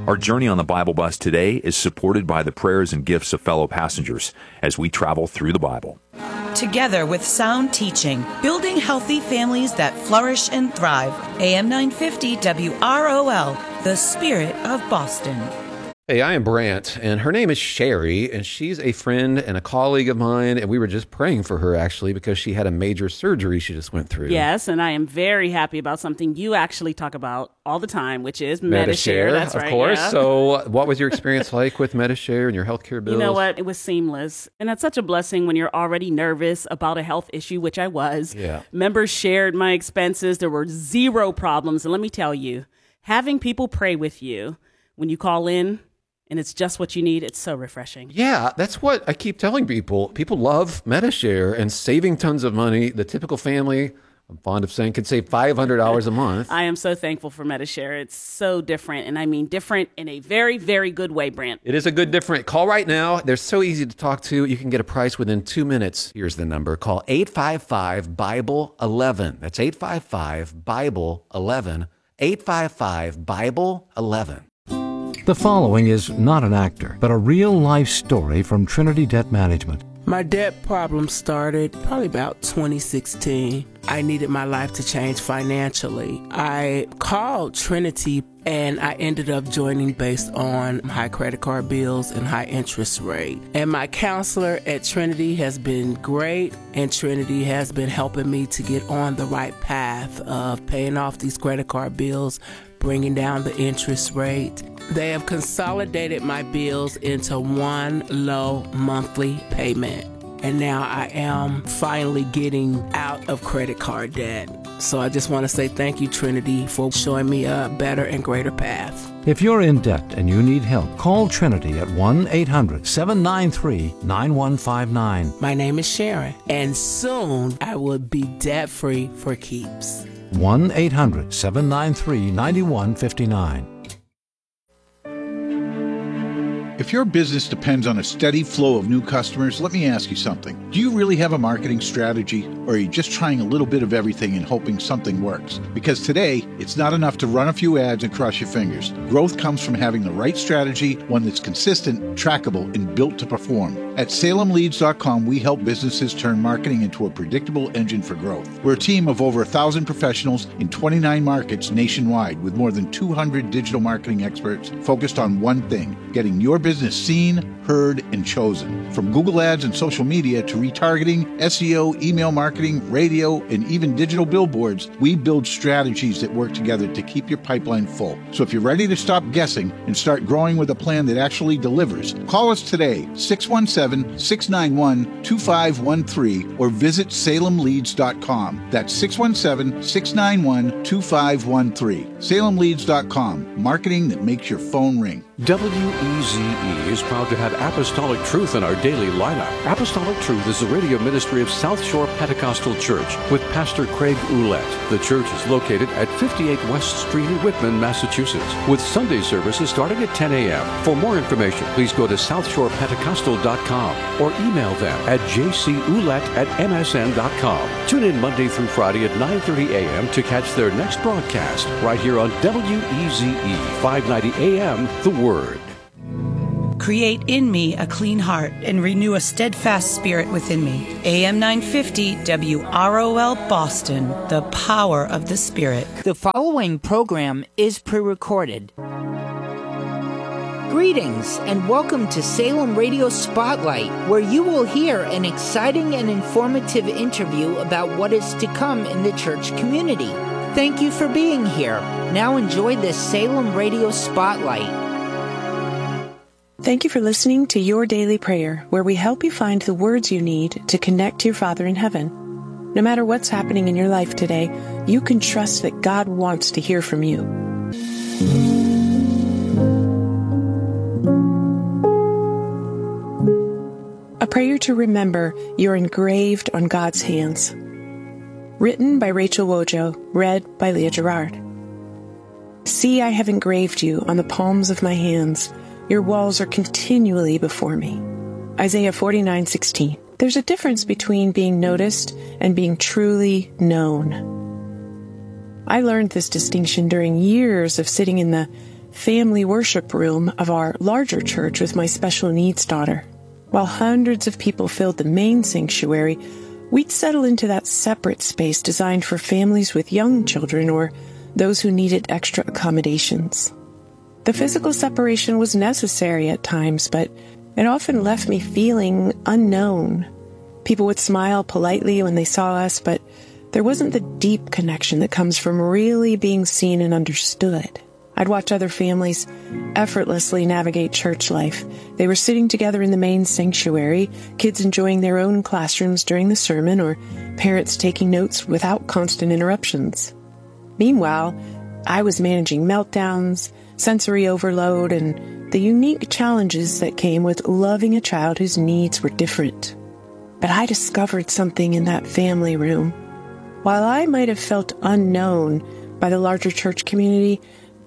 Our journey on the Bible Bus today is supported by the prayers and gifts of fellow passengers as we travel through the Bible. Together with sound teaching, building healthy families that flourish and thrive. AM 950 WROL, the spirit of Boston. Hey, I am Brant, and her name is Sherry, and she's a friend and a colleague of mine, and we were just praying for her, actually, because she had a major surgery she just went through. Yes, and I am very happy about something you actually talk about all the time, which is Medi-Share. That's right, of course. Yeah. So what was your experience like with Medi-Share and your healthcare bills? You know what? It was seamless, and that's such a blessing when you're already nervous about a health issue, which I was. Yeah. Members shared my expenses. There were zero problems, and let me tell you, having people pray with you when you call in, and it's just what you need, it's so refreshing. Yeah, that's what I keep telling people. People love Medi-Share and saving tons of money. The typical family, I'm fond of saying, could save $500 a month. I am so thankful for Medi-Share. It's so different, and I mean different in a very, very good way, Brant. It is a good different. Call right now. They're so easy to talk to. You can get a price within 2 minutes. Here's the number. Call 855-BIBLE-11. That's 855-BIBLE-11. 855-BIBLE-11. The following is not an actor, but a real-life story from Trinity Debt Management. My debt problem started probably about 2016. I needed my life to change financially. I called Trinity and I ended up joining based on high credit card bills and high interest rate. And my counselor at Trinity has been great, and Trinity has been helping me to get on the right path of paying off these credit card bills, bringing down the interest rate. They have consolidated my bills into one low monthly payment. And now I am finally getting out of credit card debt. So I just want to say thank you, Trinity, for showing me a better and greater path. If you're in debt and you need help, call Trinity at 1-800-793-9159. My name is Sharon, and soon I will be debt-free for keeps. 1-800-793-9159. If your business depends on a steady flow of new customers, let me ask you something. Do you really have a marketing strategy, or are you just trying a little bit of everything and hoping something works? Because today, it's not enough to run a few ads and cross your fingers. Growth comes from having the right strategy, one that's consistent, trackable, and built to perform. At SalemLeads.com, we help businesses turn marketing into a predictable engine for growth. We're a team of over 1,000 professionals in 29 markets nationwide with more than 200 digital marketing experts focused on one thing: getting your business seen, heard, and chosen. From Google Ads and social media to retargeting, SEO, email marketing, radio, and even digital billboards, we build strategies that work together to keep your pipeline full. So if you're ready to stop guessing and start growing with a plan that actually delivers, call us today, 617-691-2513, or visit SalemLeads.com. That's 617-691-2513. SalemLeads.com, marketing that makes your phone ring. WEZE is proud to have Apostolic Truth in our daily lineup. Apostolic Truth is the radio ministry of South Shore Pentecostal Church with Pastor Craig Ouellette. The church is located at 58 West Street in Whitman, Massachusetts, with Sunday services starting at 10 a.m. For more information, please go to southshorepentecostal.com or email them at jcouellette@msn.com. Tune in Monday through Friday at 9:30 a.m. to catch their next broadcast right here on WEZE 590 a.m. The Word. Create in me a clean heart and renew a steadfast spirit within me. AM 950 WROL Boston, the power of the Spirit. The following program is pre-recorded. Greetings and welcome to Salem Radio Spotlight, where you will hear an exciting and informative interview about what is to come in the church community. Thank you for being here. Now enjoy this Salem Radio Spotlight. Thank you for listening to Your Daily Prayer, where we help you find the words you need to connect to your Father in heaven. No matter what's happening in your life today, you can trust that God wants to hear from you. A prayer to remember you're engraved on God's hands. Written by Rachel Wojo, read by Leah Gerard. See, I have engraved you on the palms of my hands. Your walls are continually before me. Isaiah 49:16. There's a difference between being noticed and being truly known. I learned this distinction during years of sitting in the family worship room of our larger church with my special needs daughter. While hundreds of people filled the main sanctuary, we'd settle into that separate space designed for families with young children or those who needed extra accommodations. The physical separation was necessary at times, but it often left me feeling unknown. People would smile politely when they saw us, but there wasn't the deep connection that comes from really being seen and understood. I'd watch other families effortlessly navigate church life. They were sitting together in the main sanctuary, kids enjoying their own classrooms during the sermon, or parents taking notes without constant interruptions. Meanwhile, I was managing meltdowns, sensory overload, and the unique challenges that came with loving a child whose needs were different. But I discovered something in that family room. While I might have felt unknown by the larger church community,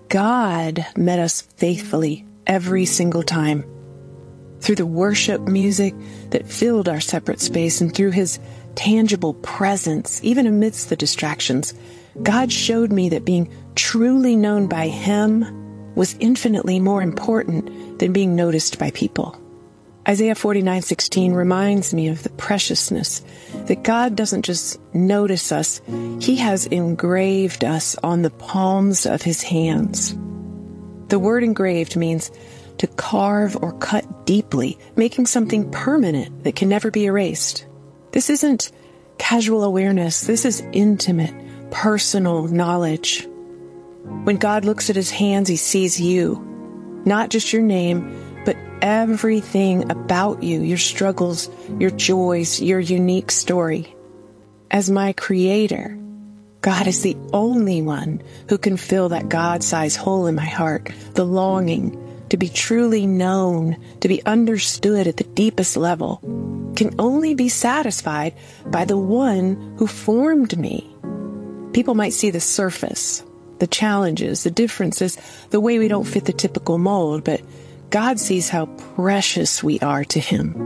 God met us faithfully every single time. Through the worship music that filled our separate space and through His tangible presence, even amidst the distractions, God showed me that being truly known by Him was infinitely more important than being noticed by people. Isaiah 49:16 reminds me of the preciousness that God doesn't just notice us, He has engraved us on the palms of His hands. The word engraved means to carve or cut deeply, making something permanent that can never be erased. This isn't casual awareness. This is intimate, personal knowledge. When God looks at His hands, He sees you, not just your name, but everything about you, your struggles, your joys, your unique story. As my Creator, God is the only one who can fill that God-sized hole in my heart, the longing to be truly known, to be understood at the deepest level, can only be satisfied by the one who formed me. People might see the surface, the challenges, the differences, the way we don't fit the typical mold, but God sees how precious we are to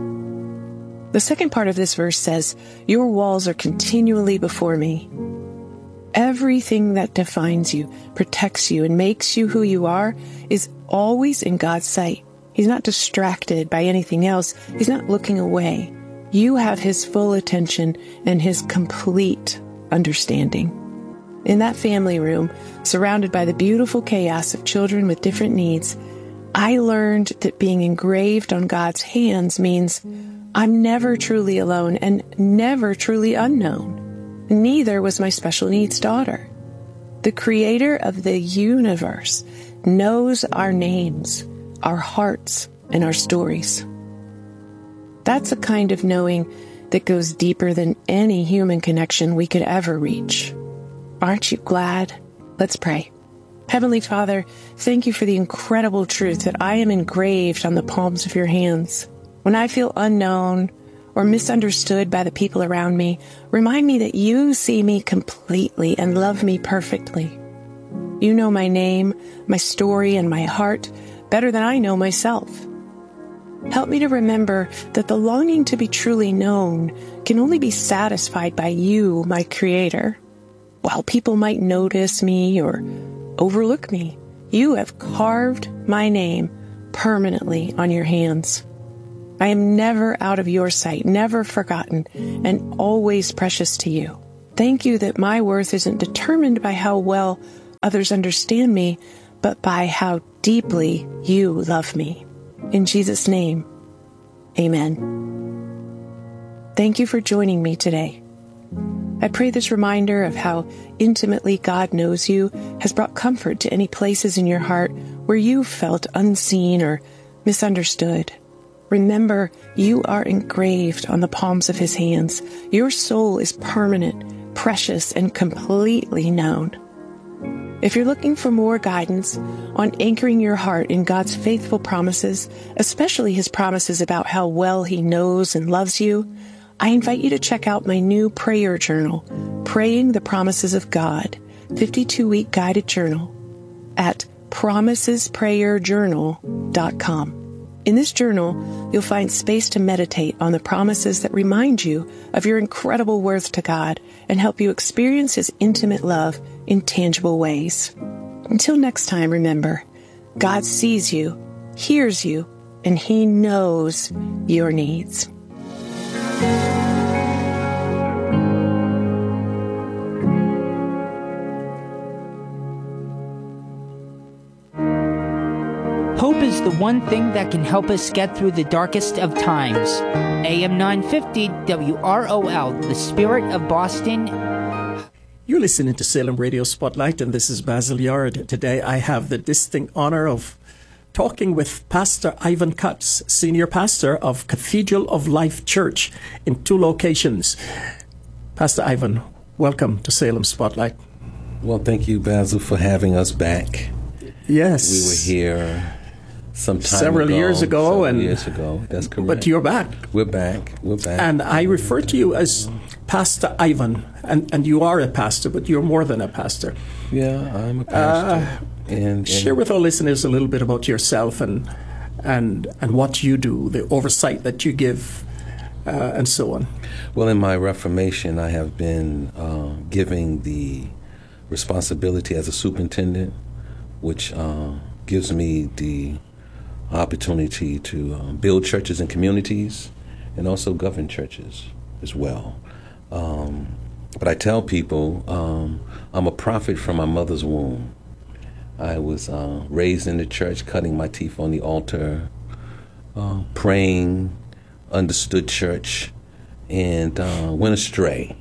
Him. The second part of this verse says, "Your walls are continually before me." Everything that defines you, protects you, and makes you who you are is always in God's sight. He's not distracted by anything else. He's not looking away. You have His full attention and His complete understanding. In that family room, surrounded by the beautiful chaos of children with different needs, I learned that being engraved on God's hands means I'm never truly alone and never truly unknown. Neither was my special needs daughter. The Creator of the universe knows our names, our hearts, and our stories. That's a kind of knowing that goes deeper than any human connection we could ever reach. Aren't you glad? Let's pray. Heavenly Father, thank you for the incredible truth that I am engraved on the palms of your hands. When I feel unknown or misunderstood by the people around me, remind me that you see me completely and love me perfectly. You know my name, my story, and my heart better than I know myself. Help me to remember that the longing to be truly known can only be satisfied by you, my Creator. While people might notice me or overlook me, you have carved my name permanently on your hands. I am never out of your sight, never forgotten, and always precious to you. Thank you that my worth isn't determined by how well others understand me, but by how deeply you love me. In Jesus' name, amen. Thank you for joining me today. I pray this reminder of how intimately God knows you has brought comfort to any places in your heart where you felt unseen or misunderstood. Remember, you are engraved on the palms of His hands. Your soul is permanent, precious, and completely known. If you're looking for more guidance on anchoring your heart in God's faithful promises, especially His promises about how well He knows and loves you, I invite you to check out my new prayer journal, Praying the Promises of God, 52-week guided journal, at promisesprayerjournal.com. In this journal, you'll find space to meditate on the promises that remind you of your incredible worth to God and help you experience His intimate love in tangible ways. Until next time, remember, God sees you, hears you, and He knows your needs. Hope is the one thing that can help us get through the darkest of times. AM 950 WROL, the Spirit of Boston. You're listening to Salem Radio Spotlight, and this is Basil Yard. Today I have the distinct honor of talking with Pastor Ivan Cutts, Senior Pastor of Cathedral of Life Church in 2 locations. Pastor Ivan, welcome to Salem Spotlight. Well, thank you, Basil, for having us back. Yes. We were here several years ago. That's correct. But you're back. We're back. And I refer to you as Pastor Ivan, and you are a pastor, but you're more than a pastor. Yeah, I'm a pastor. And share with our listeners a little bit about yourself and what you do, the oversight that you give, and so on. Well, in my Reformation, I have been giving the responsibility as a superintendent, which gives me the opportunity to build churches and communities and also govern churches as well. But I tell people I'm a prophet from my mother's womb. I was raised in the church, cutting my teeth on the altar, praying, understood church, and went astray.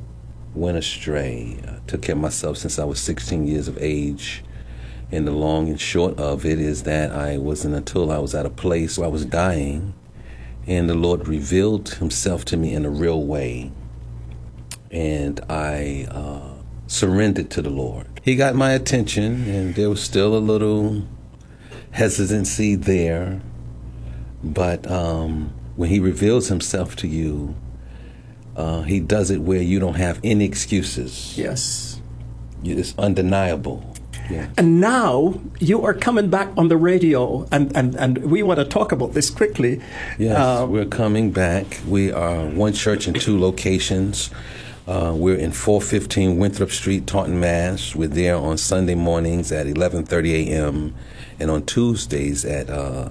Took care of myself since I was 16 years of age. And the long and short of it is that I wasn't until I was at a place where I was dying, and the Lord revealed Himself to me in a real way. And I surrendered to the Lord. He got my attention, and there was still a little hesitancy there. But when He reveals Himself to you, He does it where you don't have any excuses. Yes. It's undeniable. Yeah. And now you are coming back on the radio, and we want to talk about this quickly. Yes, we're coming back. We are one church in 2 locations. We're in 415 Winthrop Street, Taunton, Mass. We're there on Sunday mornings at 11:30 a.m. and on Tuesdays at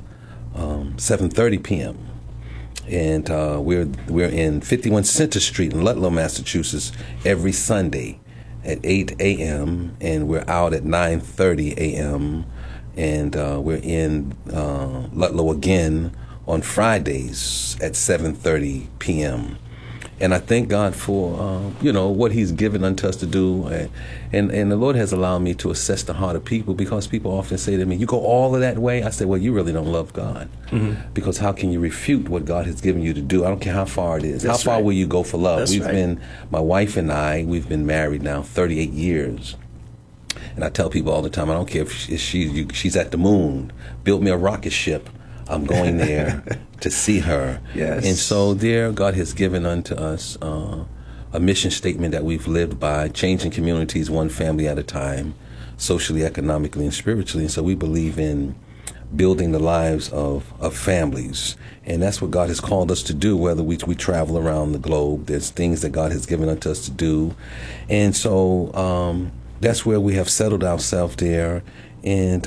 7:30 p.m. And we're in 51 Center Street in Ludlow, Massachusetts, every Sunday at 8 a.m. and we're out at 9:30 a.m. and we're in Ludlow again on Fridays at 7:30 p.m. And I thank God for what He's given unto us to do, and the Lord has allowed me to assess the heart of people, because people often say to me, "You go all of that way." I say, "Well, you really don't love God, because how can you refute what God has given you to do? I don't care how far it is. That's how far right. will you go for love?" That's My wife and I, we've been married now 38 years. And I tell people all the time, I don't care if she's at the moon, built me a rocket ship, I'm going there to see her. Yes. And so there, God has given unto us a mission statement that we've lived by, changing communities one family at a time, socially, economically, and spiritually. And so we believe in building the lives of families. And that's what God has called us to do, whether we travel around the globe. There's things that God has given unto us to do. And so that's where we have settled ourselves there. And,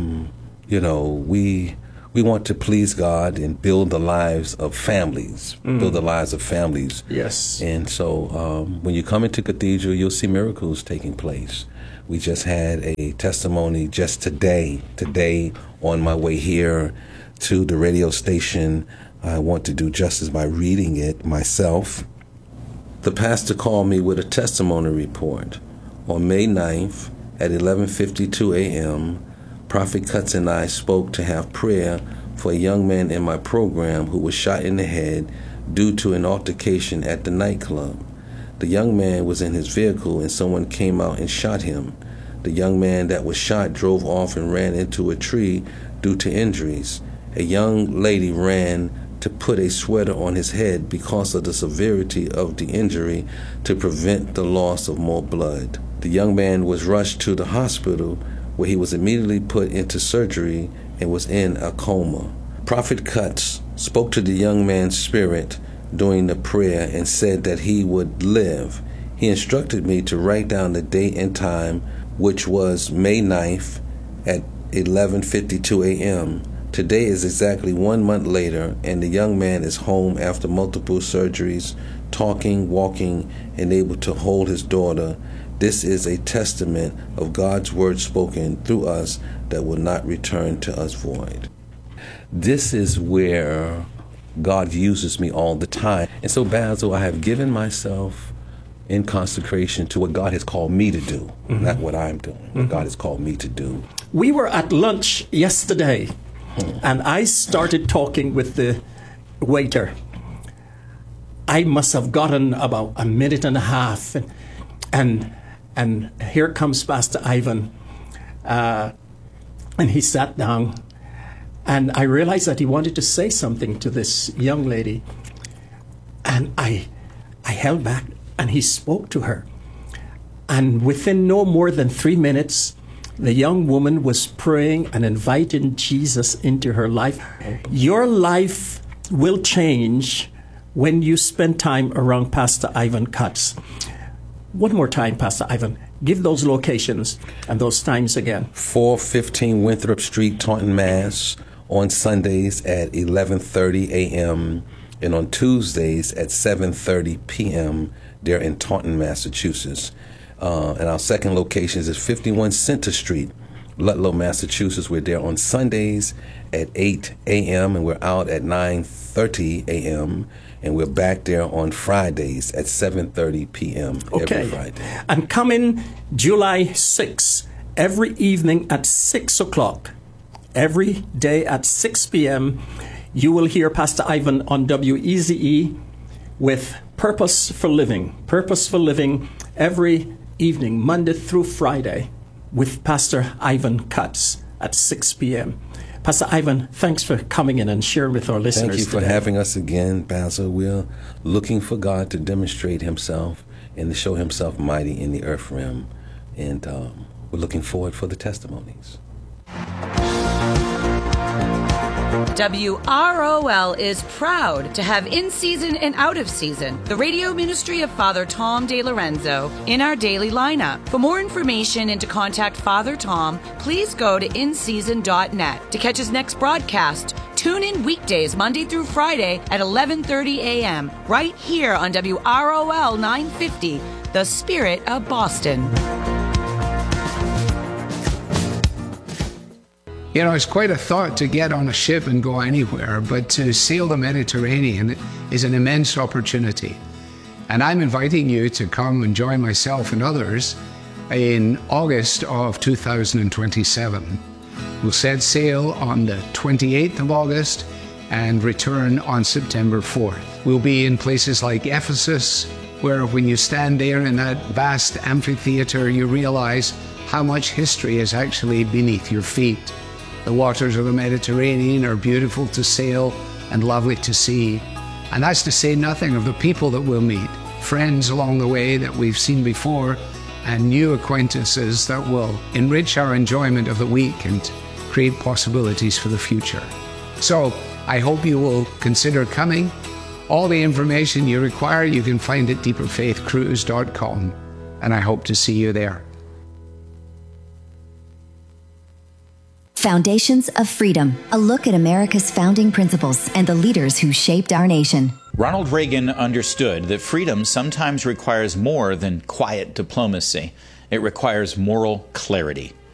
we want to please God and build the lives of families, Yes. And so when you come into Cathedral, you'll see miracles taking place. We just had a testimony just today on my way here to the radio station. I want to do justice by reading it myself. The pastor called me with a testimony report. On May 9th at 11:52 a.m., Prophet Cutts and I spoke to have prayer for a young man in my program who was shot in the head due to an altercation at the nightclub. The young man was in his vehicle and someone came out and shot him. The young man that was shot drove off and ran into a tree due to injuries. A young lady ran to put a sweater on his head because of the severity of the injury to prevent the loss of more blood. The young man was rushed to the hospital where he was immediately put into surgery and was in a coma. Prophet Cutts spoke to the young man's spirit during the prayer and said that he would live. He instructed me to write down the date and time, which was May 9th at 11:52 a.m. Today is exactly 1 month later, and the young man is home after multiple surgeries, talking, walking, and able to hold his daughter. This is a testament of God's word spoken through us that will not return to us void. This is where God uses me all the time. And so, Basil, I have given myself in consecration to what God has called me to do, not what I'm doing, what God has called me to do. We were at lunch yesterday, and I started talking with the waiter. I must have gotten about a minute and a half, and here comes Pastor Ivan, and he sat down, and I realized that he wanted to say something to this young lady, and I held back, and he spoke to her, and within no more than 3 minutes, the young woman was praying and inviting Jesus into her life. Your life will change when you spend time around Pastor Ivan Cutts. One more time, Pastor Ivan. Give those locations and those times again. 415 Winthrop Street, Taunton, Mass. On Sundays at 11:30 a.m. and on Tuesdays at 7:30 p.m. there in Taunton, Massachusetts. And our second location is 51 Center Street, Ludlow, Massachusetts. We're there on Sundays at 8 a.m. and we're out at 9:30 a.m. And we're back there on Fridays at 7:30 p.m. every Friday. And coming July 6th, every evening at 6 o'clock, every day at 6 p.m., you will hear Pastor Ivan on WEZE with Purpose for Living. Purpose for Living every evening, Monday through Friday, with Pastor Ivan Cutts at 6 p.m. Pastor Ivan, thanks for coming in and sharing with our listeners. Thank you for having us again, Basil. We're looking for God to demonstrate himself and to show himself mighty in the earth realm. And we're looking forward for the testimonies. WROL is proud to have in season and out of season the radio ministry of Father Tom DeLorenzo in our daily lineup. For more information and to contact Father Tom, please go to inseason.net. To catch his next broadcast, tune in weekdays Monday through Friday at 11:30 a.m. right here on WROL 950, The Spirit of Boston. You know, it's quite a thought to get on a ship and go anywhere, but to sail the Mediterranean is an immense opportunity. And I'm inviting you to come and join myself and others in August of 2027. We'll set sail on the 28th of August and return on September 4th. We'll be in places like Ephesus, where when you stand there in that vast amphitheater, you realize how much history is actually beneath your feet. The waters of the Mediterranean are beautiful to sail and lovely to see. And that's to say nothing of the people that we'll meet, friends along the way that we've seen before, and new acquaintances that will enrich our enjoyment of the week and create possibilities for the future. So I hope you will consider coming. All the information you require you can find at deeperfaithcruise.com, and I hope to see you there. Foundations of Freedom, a look at America's founding principles and the leaders who shaped our nation. Ronald Reagan understood that freedom sometimes requires more than quiet diplomacy. It requires moral clarity.